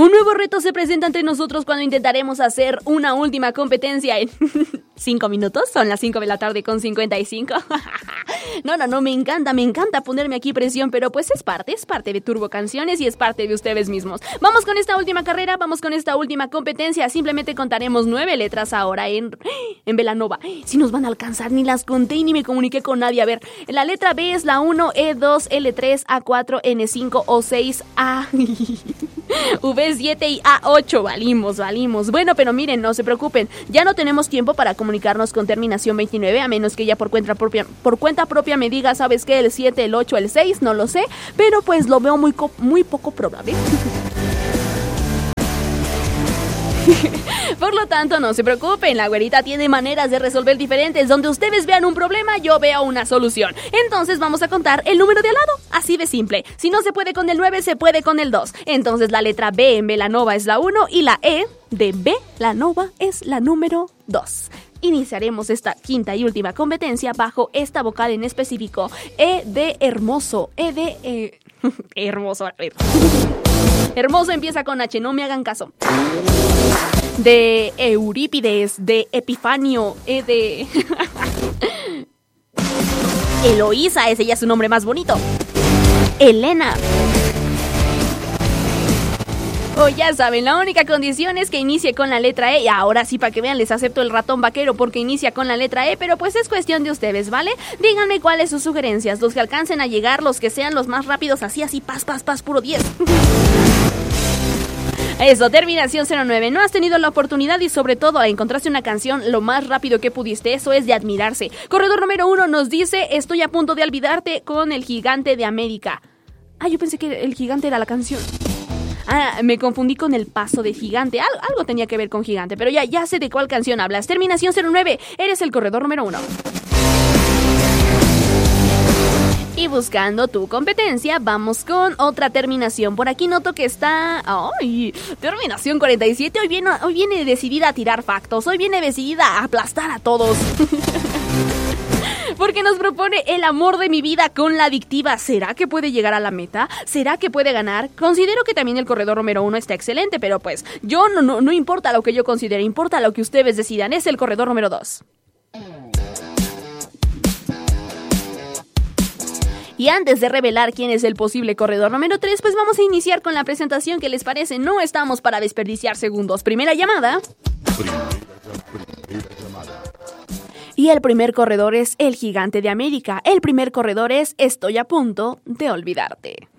Un nuevo reto se presenta ante nosotros cuando intentaremos hacer una última competencia en 5 minutos. Son las 5 de la tarde con 55. No, me encanta ponerme aquí presión, pero pues es parte de Turbo Canciones y es parte de ustedes mismos. Vamos con esta última carrera, vamos con esta última competencia. Simplemente contaremos 9 letras ahora en Belanova. Si nos van a alcanzar, ni las conté y ni me comuniqué con nadie. A ver, la letra B es la 1, E2, L3, A4, N5, O6, A, V7 y A8. Valimos. Bueno, pero miren, no se preocupen. Ya no tenemos tiempo para comunicarnos con terminación 29, a menos que ella por cuenta propia me diga, ¿sabes qué? El 7, el 8, el 6, no lo sé, pero pues lo veo muy poco probable. Por lo tanto, no se preocupen, la güerita tiene maneras de resolver diferentes. Donde ustedes vean un problema, yo veo una solución. Entonces vamos a contar el número de al lado, así de simple. Si no se puede con el 9, se puede con el 2. Entonces la letra B en Belanova es la 1 y la E de Belanova es la número 2. Iniciaremos esta quinta y última competencia bajo esta vocal en específico. E de hermoso, hermoso. Hermoso empieza con H, no me hagan caso. De Eurípides, de Epifanio, de Eloísa, ese ya es su nombre más bonito. Elena. O ya saben, la única condición es que inicie con la letra E. Y ahora sí, para que vean, les acepto el ratón vaquero porque inicia con la letra E, pero pues es cuestión de ustedes, ¿vale? Díganme cuáles sus sugerencias, los que alcancen a llegar, los que sean los más rápidos, así, paz, puro 10. Eso, terminación 09. No has tenido la oportunidad y sobre todo encontraste una canción lo más rápido que pudiste. Eso es de admirarse. Corredor número 1 nos dice: estoy a punto de olvidarte con El Gigante de América. Yo pensé que El Gigante era la canción. Me confundí con El Paso de Gigante. Algo tenía que ver con Gigante, pero ya sé de cuál canción hablas. Terminación 09. Eres el corredor número 1. Y buscando tu competencia, vamos con otra terminación. Por aquí noto que está... terminación 47. Hoy viene decidida a tirar factos. Hoy viene decidida a aplastar a todos. Porque nos propone el amor de mi vida con la adictiva. ¿Será que puede llegar a la meta? ¿Será que puede ganar? Considero que también el corredor número 1 está excelente, pero pues yo no importa lo que yo considere, importa lo que ustedes decidan. Es el corredor número 2. Y antes de revelar quién es el posible corredor número 3, pues vamos a iniciar con la presentación. ¿Qué les parece? No estamos para desperdiciar segundos. Primera llamada. Y el primer corredor es El Gigante de América. El primer corredor es Estoy a punto de olvidarte.